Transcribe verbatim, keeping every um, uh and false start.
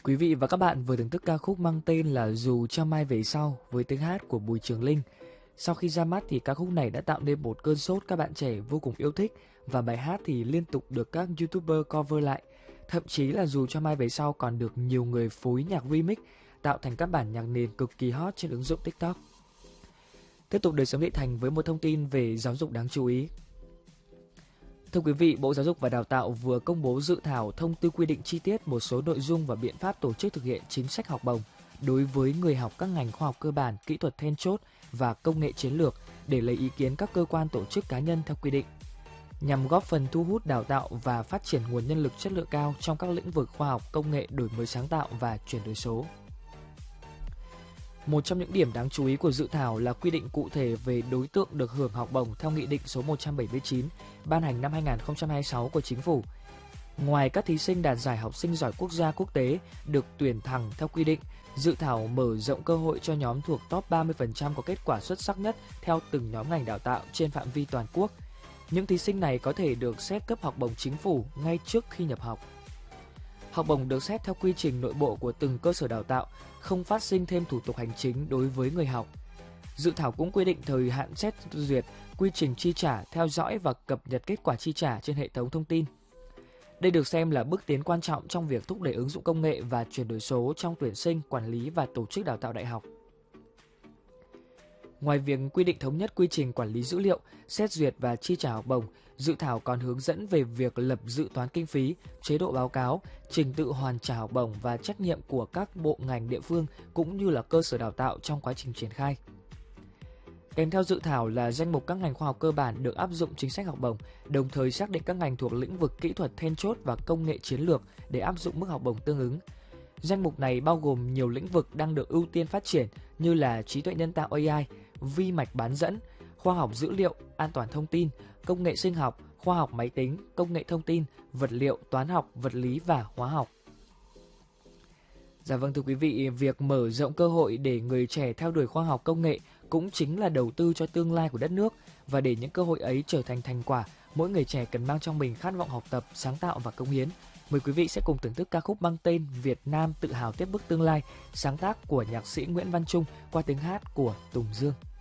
Quý vị và các bạn vừa thưởng thức ca khúc mang tên là Dù cho mai về sau với tiếng hát của Bùi Trường Linh. Sau khi ra mắt thì ca khúc này đã tạo nên một cơn sốt các bạn trẻ vô cùng yêu thích và bài hát thì liên tục được các YouTuber cover lại. Thậm chí là Dù cho mai về sau còn được nhiều người phối nhạc remix tạo thành các bản nhạc nền cực kỳ hot trên ứng dụng TikTok. Tiếp tục đời sống Địa Thành với một thông tin về giáo dục đáng chú ý. Thưa quý vị, Bộ Giáo dục và Đào tạo vừa công bố dự thảo thông tư quy định chi tiết một số nội dung và biện pháp tổ chức thực hiện chính sách học bổng đối với người học các ngành khoa học cơ bản, kỹ thuật then chốt và công nghệ chiến lược để lấy ý kiến các cơ quan tổ chức cá nhân theo quy định, nhằm góp phần thu hút đào tạo và phát triển nguồn nhân lực chất lượng cao trong các lĩnh vực khoa học, công nghệ, đổi mới sáng tạo và chuyển đổi số. Một trong những điểm đáng chú ý của dự thảo là quy định cụ thể về đối tượng được hưởng học bổng theo Nghị định số một trăm bảy mươi chín ban hành năm hai nghìn không trăm hai mươi sáu của Chính phủ. Ngoài các thí sinh đạt giải học sinh giỏi quốc gia quốc tế được tuyển thẳng theo quy định, dự thảo mở rộng cơ hội cho nhóm thuộc top ba mươi phần trăm có kết quả xuất sắc nhất theo từng nhóm ngành đào tạo trên phạm vi toàn quốc. Những thí sinh này có thể được xét cấp học bổng chính phủ ngay trước khi nhập học. Học bổng được xét theo quy trình nội bộ của từng cơ sở đào tạo, không phát sinh thêm thủ tục hành chính đối với người học. Dự thảo cũng quy định thời hạn xét duyệt, quy trình chi trả, theo dõi và cập nhật kết quả chi trả trên hệ thống thông tin. Đây được xem là bước tiến quan trọng trong việc thúc đẩy ứng dụng công nghệ và chuyển đổi số trong tuyển sinh, quản lý và tổ chức đào tạo đại học. Ngoài việc quy định thống nhất quy trình quản lý dữ liệu, xét duyệt và chi trả học bổng, dự thảo còn hướng dẫn về việc lập dự toán kinh phí, chế độ báo cáo, trình tự hoàn trả học bổng và trách nhiệm của các bộ ngành địa phương cũng như là cơ sở đào tạo trong quá trình triển khai. Kèm theo dự thảo là danh mục các ngành khoa học cơ bản được áp dụng chính sách học bổng, đồng thời xác định các ngành thuộc lĩnh vực kỹ thuật then chốt và công nghệ chiến lược để áp dụng mức học bổng tương ứng. Danh mục này bao gồm nhiều lĩnh vực đang được ưu tiên phát triển như là trí tuệ nhân tạo A I, vi mạch bán dẫn, khoa học dữ liệu, an toàn thông tin, công nghệ sinh học, khoa học máy tính, công nghệ thông tin, vật liệu, toán học, vật lý và hóa học. Dạ vâng thưa quý vị, việc mở rộng cơ hội để người trẻ theo đuổi khoa học công nghệ cũng chính là đầu tư cho tương lai của đất nước, và để những cơ hội ấy trở thành thành quả, mỗi người trẻ cần mang trong mình khát vọng học tập, sáng tạo và cống hiến. Mời quý vị sẽ cùng thưởng thức ca khúc mang tên Việt Nam tự hào tiếp bước tương lai, sáng tác của nhạc sĩ Nguyễn Văn Trung qua tiếng hát của Tùng Dương.